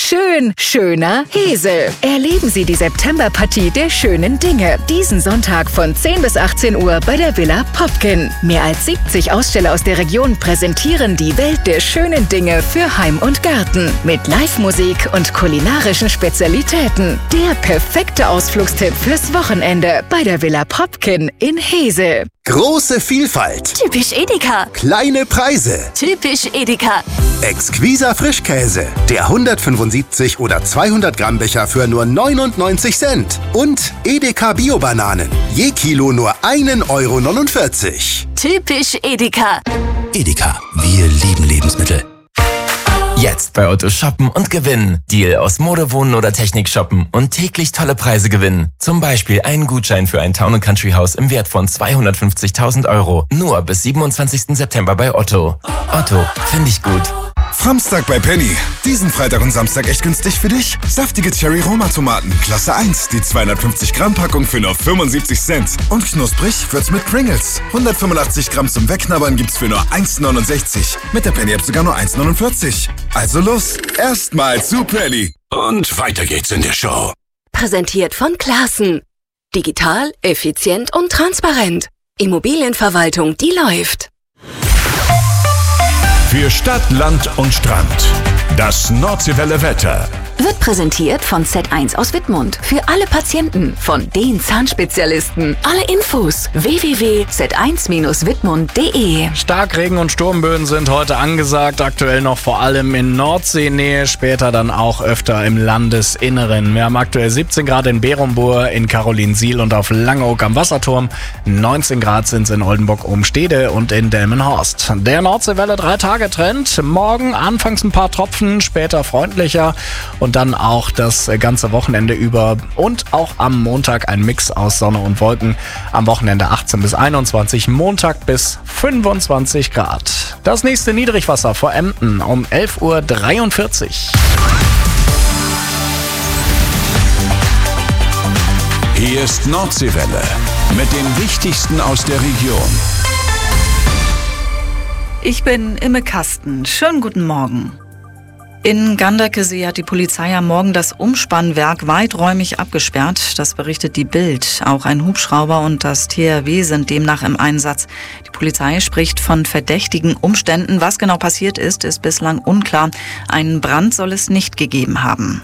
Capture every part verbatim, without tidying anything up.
Schön, schöner Hesel. Erleben Sie die Septemberpartie der schönen Dinge. Diesen Sonntag von zehn bis achtzehn Uhr bei der Villa Popkin. Mehr als siebzig Aussteller aus der Region präsentieren die Welt der schönen Dinge für Heim und Garten. Mit Live-Musik und kulinarischen Spezialitäten. Der perfekte Ausflugstipp fürs Wochenende bei der Villa Popkin in Hesel. Große Vielfalt. Typisch Edeka. Kleine Preise. Typisch Edeka. Exquiser Frischkäse. Der hundertfünfundsiebzig oder zweihundert Gramm Becher für nur neunundneunzig Cent. Und Edeka Bio-Bananen. Je Kilo nur ein Euro neunundvierzig. Typisch Edeka. Edeka, wir lieben Lebensmittel. Jetzt bei Otto shoppen und gewinnen. Deal aus Mode, Wohnen oder Technik shoppen und täglich tolle Preise gewinnen. Zum Beispiel einen Gutschein für ein Town and Country Haus im Wert von zweihundertfünfzigtausend Euro. Nur bis siebenundzwanzigsten September bei Otto. Otto, finde ich gut. Samstag bei Penny. Diesen Freitag und Samstag echt günstig für dich? Saftige Cherry-Roma-Tomaten, Klasse eins, die zweihundertfünfzig Gramm Packung für nur fünfundsiebzig Cent. Und knusprig wird's mit Pringles. hundertfünfundachtzig Gramm zum Wegknabbern gibt's für nur eins neunundsechzig. Mit der Penny-App sogar nur eins neunundvierzig. Also los, erstmal zu Penny. Und weiter geht's in der Show. Präsentiert von Classen. Digital, effizient und transparent. Immobilienverwaltung, die läuft. Für Stadt, Land und Strand. Das Nordseewelle Wetter. Wird präsentiert von Z eins aus Wittmund. Für alle Patienten von den Zahnspezialisten. Alle Infos w w w punkt z eins Bindestrich wittmund punkt de. Starkregen und Sturmböen sind heute angesagt. Aktuell noch vor allem in Nordseenähe, später dann auch öfter im Landesinneren. Wir haben aktuell siebzehn Grad in Berumbur, in Karolinsiel und auf Langeoog am Wasserturm. neunzehn Grad sind es in Oldenburg-Ohm-Stede und in Delmenhorst. Der Nordseewelle drei Tage Trend. Morgen anfangs ein paar Tropfen, später freundlicher. Und dann auch das ganze Wochenende über und auch am Montag ein Mix aus Sonne und Wolken. Am Wochenende achtzehn bis einundzwanzig, Montag bis fünfundzwanzig Grad. Das nächste Niedrigwasser vor Emden um elf Uhr dreiundvierzig. Hier ist Nordseewelle mit dem Wichtigsten aus der Region. Ich bin Imme Kasten. Schönen guten Morgen. In Ganderkesee hat die Polizei am Morgen das Umspannwerk weiträumig abgesperrt. Das berichtet die Bild. Auch ein Hubschrauber und das T H W sind demnach im Einsatz. Die Polizei spricht von verdächtigen Umständen. Was genau passiert ist, ist bislang unklar. Einen Brand soll es nicht gegeben haben.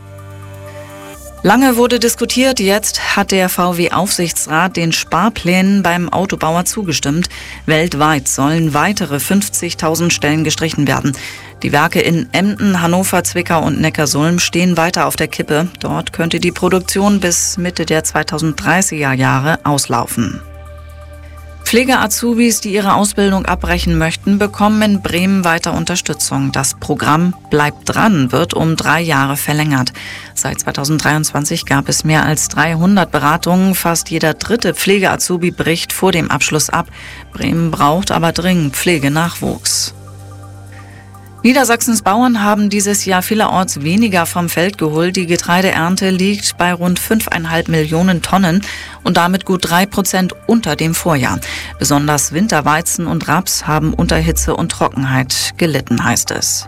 Lange wurde diskutiert, jetzt hat der V W-Aufsichtsrat den Sparplänen beim Autobauer zugestimmt. Weltweit sollen weitere fünfzigtausend Stellen gestrichen werden. Die Werke in Emden, Hannover, Zwickau und Neckarsulm stehen weiter auf der Kippe. Dort könnte die Produktion bis Mitte der zweitausenddreißiger Jahre auslaufen. Pflege-Azubis, die ihre Ausbildung abbrechen möchten, bekommen in Bremen weiter Unterstützung. Das Programm Bleibt dran wird um drei Jahre verlängert. Seit zweitausenddreiundzwanzig gab es mehr als dreihundert Beratungen. Fast jeder dritte Pflege-Azubi bricht vor dem Abschluss ab. Bremen braucht aber dringend Pflegenachwuchs. Niedersachsens Bauern haben dieses Jahr vielerorts weniger vom Feld geholt. Die Getreideernte liegt bei rund fünfeinhalb Millionen Tonnen und damit gut drei Prozent unter dem Vorjahr. Besonders Winterweizen und Raps haben unter Hitze und Trockenheit gelitten, heißt es.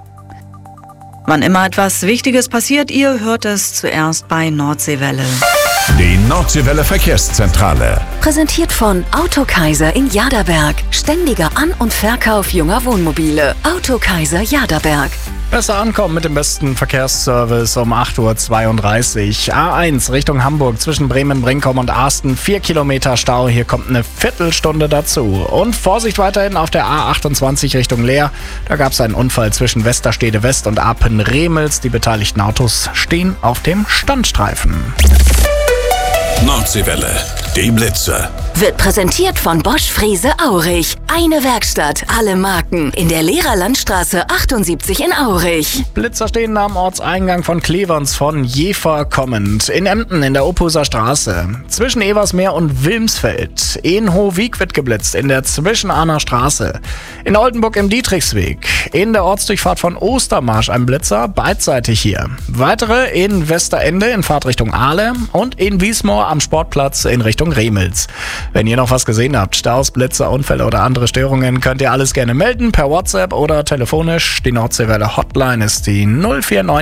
Wann immer etwas Wichtiges passiert, ihr hört es zuerst bei Nordseewelle. Die Nordseewelle Verkehrszentrale. Präsentiert von Autokaiser in Jaderberg. Ständiger An- und Verkauf junger Wohnmobile. Autokaiser Jaderberg. Besser ankommen mit dem besten Verkehrsservice um acht Uhr zweiunddreißig. A eins Richtung Hamburg zwischen Bremen, Brinkum und Asten. Vier Kilometer Stau, hier kommt eine Viertelstunde dazu. Und Vorsicht weiterhin auf der A achtundzwanzig Richtung Leer. Da gab es einen Unfall zwischen Westerstede West und Apen-Remels. Die beteiligten Autos stehen auf dem Standstreifen. Nordseewelle, die Blitze. Wird präsentiert von Bosch Frese Aurich. Eine Werkstatt, alle Marken. In der Lehrerlandstraße achtundsiebzig in Aurich. Blitzer stehen am Ortseingang von Cleverns von Jever kommend. In Emden in der Ophuser Straße. Zwischen Eversmeer und Wilmsfeld. In Hohwig wird geblitzt in der Zwischenahner Straße. In Oldenburg im Dietrichsweg. In der Ortsdurchfahrt von Ostermarsch ein Blitzer, beidseitig hier. Weitere in Westerende in Fahrtrichtung Ahle und in Wiesmoor am Sportplatz in Richtung Remels. Wenn ihr noch was gesehen habt, Staus, Blitzer, Unfälle oder andere Störungen, könnt ihr alles gerne melden per WhatsApp oder telefonisch. Die Nordseewelle Hotline ist die null vier neun